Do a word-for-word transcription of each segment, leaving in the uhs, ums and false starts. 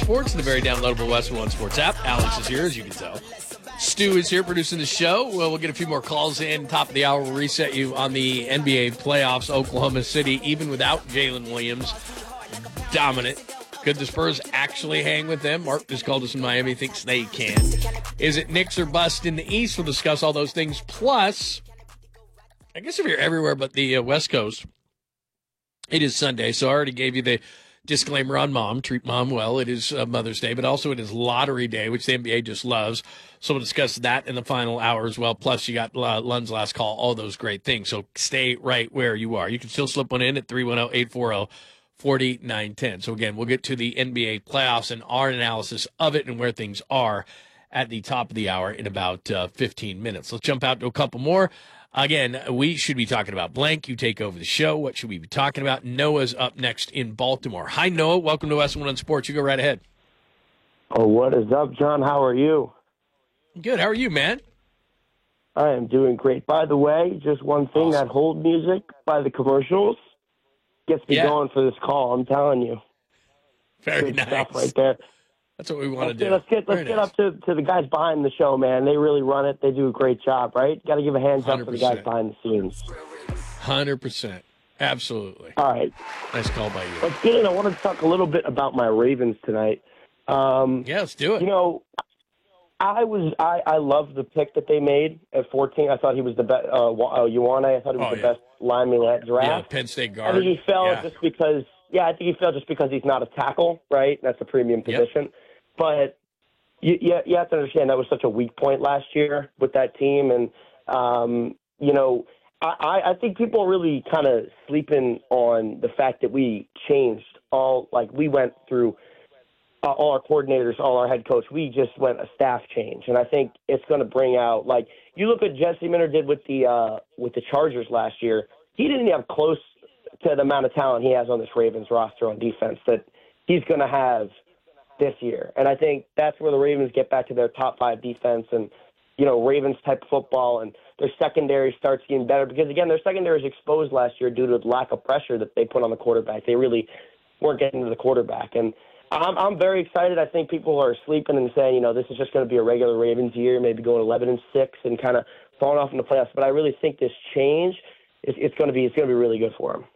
Sports, the very downloadable West One Sports app. Alex is here, as you can tell. Stu is here producing the show. Well, we'll get a few more calls in. Top of the hour, we'll reset you on the N B A playoffs. Oklahoma City, even without Jalen Williams, dominant. Could the Spurs actually hang with them? Mark just called us in Miami, thinks they can. Is it Knicks or bust in the East? We'll discuss all those things. Plus, I guess if you're everywhere but the uh, West Coast, it is Sunday, so I already gave you the disclaimer on mom. Treat mom well. It is uh, Mother's Day, but also it is Lottery Day, which the N B A just loves. So we'll discuss that in the final hour as well. Plus, you got uh, Lund's last call, all those great things. So stay right where you are. You can still slip one in at three one zero, eight four zero, four nine one zero. So again, we'll get to the N B A playoffs and our analysis of it and where things are at the top of the hour in about uh, fifteen minutes. Let's jump out to a couple more. Again, we should be talking about blank. You take over the show. What should we be talking about? Noah's up next in Baltimore. Hi, Noah. Welcome to West One on Sports. You go right ahead. Oh, what is up, John? How are you? Good. How are you, man? I am doing great. By the way, just one thing, Awesome. that hold music by the commercials gets me Yeah. going for this call. I'm telling you. Very Good nice. stuff right there. That's what we want Let's to get, do. let's get, let's Very get nice. up to, to the guys behind the show, man. They really run it. They do a great job, right? Got to give a hands up for the guys one hundred percent. behind the scenes. one hundred percent. Absolutely. All right. Nice call by you. Let's get in. I want to talk a little bit about my Ravens tonight. Um, Yeah, let's do it. You know, I was I, I love the pick that they made at fourteen. I thought he was the best. Uh, uh, Ioane, I thought he was Oh, the yeah. best lineman in that yeah, draft. Penn State I guard. think he fell yeah. just because. Yeah, I think he fell just because he's not a tackle, right? That's a premium Yep. position. But you, you you have to understand that was such a weak point last year with that team, and um, you know. I, I think people are really kind of sleeping on the fact that we changed all, like we went through uh, all our coordinators, all our head coach. We just went a staff change, and I think it's going to bring out, like you look at Jesse Minter did with the uh, with the Chargers last year. He didn't have close to the amount of talent he has on this Ravens roster on defense that he's going to have this year, and I think that's where the Ravens get back to their top five defense and you know Ravens type football and. Their secondary starts getting better because, again, their secondary was exposed last year due to the lack of pressure that they put on the quarterback. They really weren't getting to the quarterback. And I'm, I'm very excited. I think people are sleeping and saying, you know, this is just going to be a regular Ravens year, maybe going eleven and six and kind of falling off in the playoffs. But I really think this change, is, it's going to be it's going to be really good for them.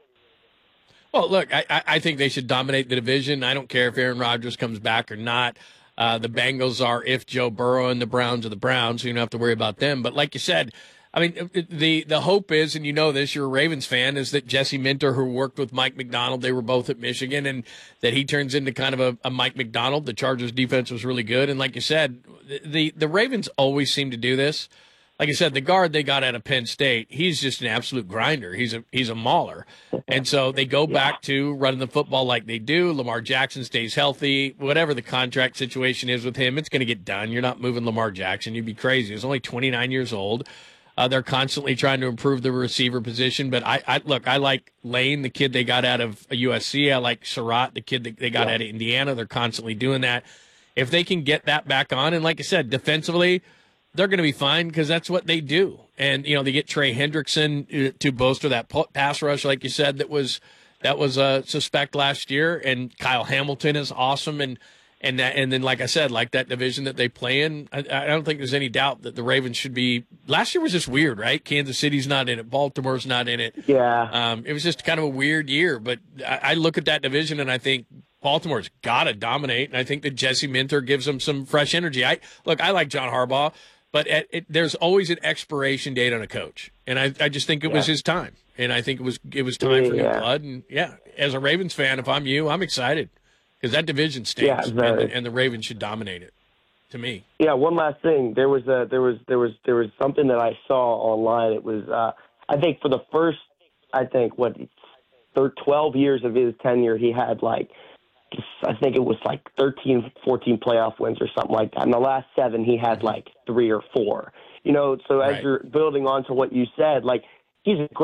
Well, look, I, I think they should dominate the division. I don't care if Aaron Rodgers comes back or not. Uh, the Bengals are if Joe Burrow, and the Browns are the Browns, so you don't have to worry about them. But like you said, I mean, the the hope is, and you know this, you're a Ravens fan, is that Jesse Minter, who worked with Mike McDonald, they were both at Michigan, and that he turns into kind of a, a Mike McDonald. The Chargers' defense was really good. And like you said, the, the Ravens always seem to do this. Like I said, the guard they got out of Penn State, he's just an absolute grinder. He's a he's a mauler. And so they go back to running the football like they do. Lamar Jackson stays healthy. Whatever the contract situation is with him, it's going to get done. You're not moving Lamar Jackson. You'd be crazy. He's only twenty-nine years old. Uh, they're constantly trying to improve the receiver position. But, I, I look, I like Lane, the kid they got out of U S C. I like Surratt, the kid that they got Yeah. out of Indiana. They're constantly doing that. If they can get that back on, and like I said, defensively, they're going to be fine because that's what they do. And, you know, they get Trey Hendrickson to bolster that pass rush, like you said, that was that was a suspect last year. And Kyle Hamilton is awesome. And and that, and then, like I said, like that division that they play in, I, I don't think there's any doubt that the Ravens should be. Last year was just weird, right? Kansas City's not in it. Baltimore's not in it. Yeah. Um, it was just kind of a weird year. But I, I look at that division and I think Baltimore's got to dominate. And I think that Jesse Minter gives them some fresh energy. I look, I like John Harbaugh. But at, it, there's always an expiration date on a coach, and I, I just think it Yeah. was his time, and I think it was it was time for new Yeah. blood. And yeah, as a Ravens fan, if I'm you, I'm excited because that division stinks, Yeah, and, very. the, and the Ravens should dominate it. To me, Yeah, one last thing. There was a there was there was there was something that I saw online. It was uh, I think for the first I think what thir- twelve years of his tenure, he had like I think it was like thirteen, fourteen playoff wins or something like that. In the last seven, he had like three or four. You know, so as Right. you're building on to what you said, like he's a great